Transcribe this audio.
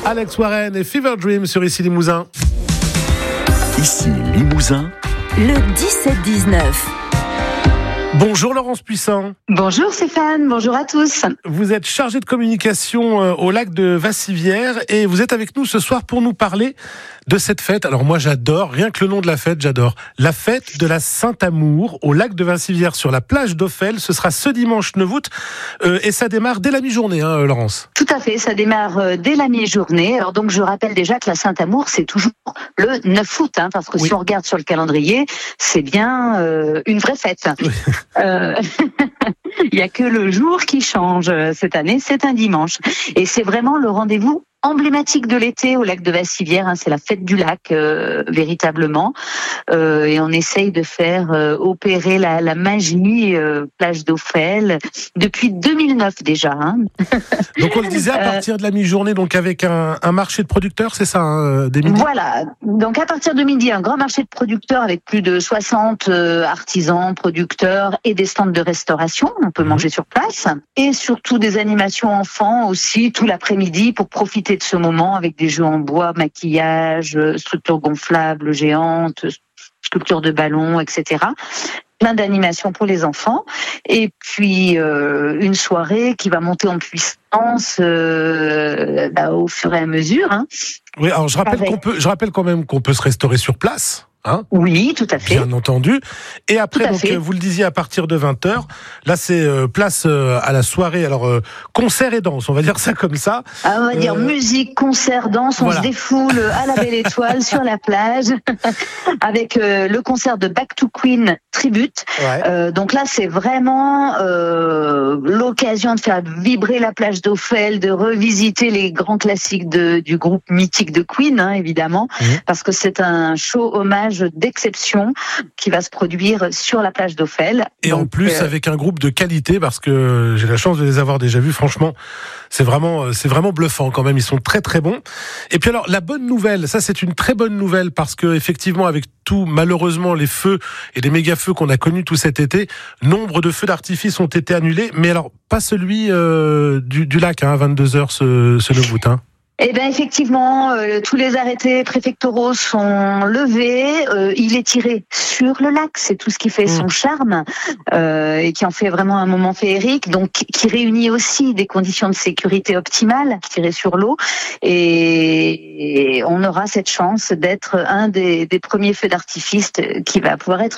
Alex Warren et Fever Dream sur Ici Limousin. Ici Limousin. Le 17-19. Bonjour Laurence Puissant. Bonjour Stéphane, bonjour à tous. Vous êtes chargée de communication au lac de Vassivière et vous êtes avec nous ce soir pour nous parler de cette fête. Alors moi j'adore, rien que le nom de la fête, j'adore. La fête de la Saint-Amour au lac de Vassivière sur la plage d'Ophel. Ce sera ce dimanche 9 août et ça démarre dès la mi-journée, Laurence. Tout à fait, ça démarre dès la mi-journée. Alors donc je rappelle déjà que la Saint-Amour c'est toujours le 9 août, parce que si on regarde sur le calendrier, c'est bien une vraie fête. Oui. Il n'y a que le jour qui change cette année, c'est un dimanche. Et c'est vraiment le rendez-vous emblématique de l'été au lac de Vassivière, c'est la fête du lac véritablement, et on essaye de faire opérer la magie plage d'Ophel depuis 2009 déjà. Donc on le disait à partir de la mi-journée, donc avec un marché de producteurs, c'est ça, des midi. Voilà, donc à partir de midi, un grand marché de producteurs avec plus de 60 artisans, producteurs et des stands de restauration, on peut manger sur place, et surtout des animations enfants aussi tout l'après-midi pour profiter de ce moment avec des jeux en bois, maquillage, structures gonflables géantes, sculptures de ballons, etc. Plein d'animations pour les enfants. Et puis une soirée qui va monter en puissance au fur et à mesure. Oui, alors je rappelle quand même qu'on peut se restaurer sur place. Oui, tout à fait. Bien entendu. Et après, donc, vous le disiez, à partir de 20h, là, c'est place à la soirée. Alors, concert et danse, on va dire ça comme ça. On va dire musique, concert, danse, on se défoule à la Belle Étoile sur la plage avec le concert de Back to Queen Tribute. Ouais. Donc là, c'est vraiment l'occasion de faire vibrer la plage d'Ophel, de revisiter les grands classiques du groupe mythique de Queen, évidemment, parce que c'est un show hommage d'exception qui va se produire sur la plage d'Ophel. Et donc, en plus avec un groupe de qualité, parce que j'ai la chance de les avoir déjà vus, franchement, c'est vraiment bluffant quand même, ils sont très très bons. Et puis alors, la bonne nouvelle, ça c'est une très bonne nouvelle, parce que effectivement avec tout, malheureusement, les feux et les méga feux qu'on a connus tout cet été, nombre de feux d'artifice ont été annulés, mais alors pas celui du lac à 22h ce 9 août. Eh bien, effectivement, tous les arrêtés préfectoraux sont levés. Il est tiré sur le lac, c'est tout ce qui fait son charme et qui en fait vraiment un moment féerique. Donc, qui réunit aussi des conditions de sécurité optimales, tiré sur l'eau. Et on aura cette chance d'être un des premiers feux d'artifice qui va pouvoir être